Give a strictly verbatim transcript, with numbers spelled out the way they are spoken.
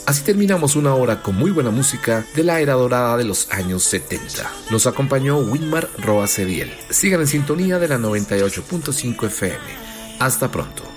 Así terminamos una hora con muy buena música de la era dorada de los años setenta. Los acompañó Winmar Roa Cediel. Sigan en sintonía de la noventa y ocho punto cinco F M. Hasta pronto.